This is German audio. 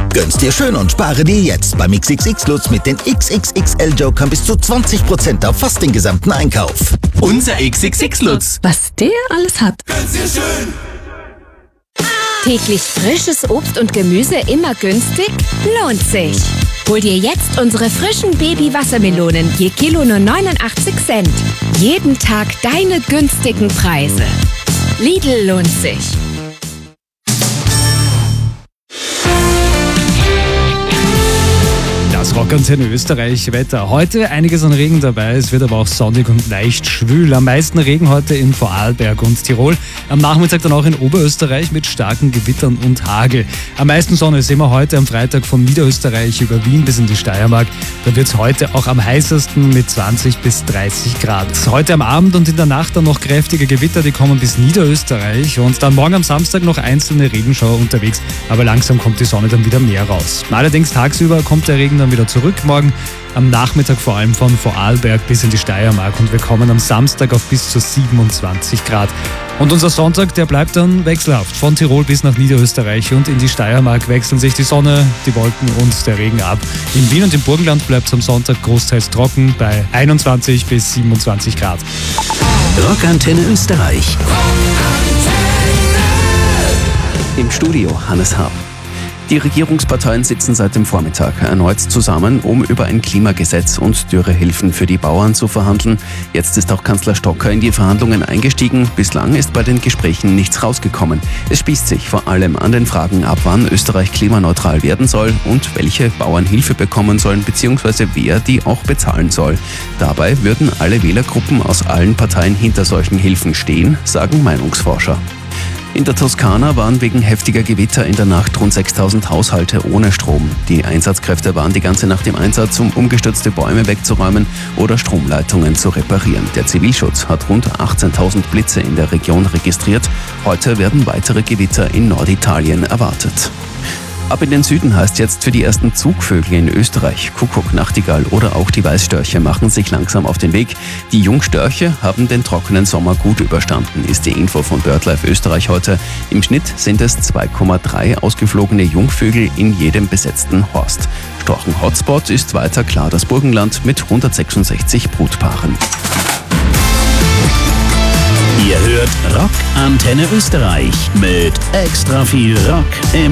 Gönn's dir schön und spare dir jetzt beim XXX Lutz mit den XXXL Jokern bis zu 20% auf fast den gesamten Einkauf. Unser XXX Lutz. Was der alles hat. Gönn's dir schön. Täglich frisches Obst und Gemüse immer günstig? Lohnt sich. Hol dir jetzt unsere frischen Baby-Wassermelonen, je Kilo nur 89 Cent. Jeden Tag deine günstigen Preise. Lidl lohnt sich. Das Rockantenne Österreich Wetter. Heute einiges an Regen dabei, es wird aber auch sonnig und leicht schwül. Am meisten Regen heute in Vorarlberg und Tirol. Am Nachmittag dann auch in Oberösterreich mit starken Gewittern und Hagel. Am meisten Sonne sehen wir heute am Freitag von Niederösterreich über Wien bis in die Steiermark. Da wird es heute auch am heißesten mit 20 bis 30 Grad. Heute am Abend und in der Nacht dann noch kräftige Gewitter, die kommen bis Niederösterreich. Und dann morgen am Samstag noch einzelne Regenschauer unterwegs. Aber langsam kommt die Sonne dann wieder mehr raus. Allerdings tagsüber kommt der Regen dann wieder zurück. Morgen am Nachmittag vor allem von Vorarlberg bis in die Steiermark und wir kommen am Samstag auf bis zu 27 Grad. Und unser Sonntag, der bleibt dann wechselhaft. Von Tirol bis nach Niederösterreich und in die Steiermark wechseln sich die Sonne, die Wolken und der Regen ab. In Wien und im Burgenland bleibt es am Sonntag großteils trocken bei 21 bis 27 Grad. Rockantenne Österreich. Im Studio Hannes Hab. Die Regierungsparteien sitzen seit dem Vormittag erneut zusammen, um über ein Klimagesetz und Dürrehilfen für die Bauern zu verhandeln. Jetzt ist auch Kanzler Stocker in die Verhandlungen eingestiegen. Bislang ist bei den Gesprächen nichts rausgekommen. Es spießt sich vor allem an den Fragen ab, wann Österreich klimaneutral werden soll und welche Bauern Hilfe bekommen sollen bzw. wer die auch bezahlen soll. Dabei würden alle Wählergruppen aus allen Parteien hinter solchen Hilfen stehen, sagen Meinungsforscher. In der Toskana waren wegen heftiger Gewitter in der Nacht rund 6.000 Haushalte ohne Strom. Die Einsatzkräfte waren die ganze Nacht im Einsatz, um umgestürzte Bäume wegzuräumen oder Stromleitungen zu reparieren. Der Zivilschutz hat rund 18.000 Blitze in der Region registriert. Heute werden weitere Gewitter in Norditalien erwartet. Ab in den Süden heißt jetzt für die ersten Zugvögel in Österreich. Kuckuck, Nachtigall oder auch die Weißstörche machen sich langsam auf den Weg. Die Jungstörche haben den trockenen Sommer gut überstanden, ist die Info von BirdLife Österreich heute. Im Schnitt sind es 2,3 ausgeflogene Jungvögel in jedem besetzten Horst. Storchen-Hotspot ist weiter klar das Burgenland mit 166 Brutpaaren. Ihr hört Rockantenne Österreich mit extra viel Rock im